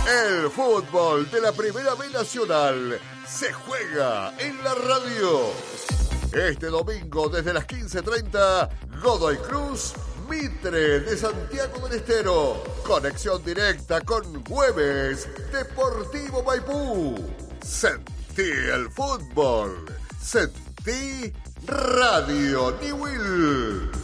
El fútbol de la Primera B Nacional se juega en la radio. Este domingo desde las 15:30, Godoy Cruz, Mitre de Santiago del Estero. Conexión directa con Güemes Deportivo Maipú. Sentí el fútbol. Sentí Radio Newell.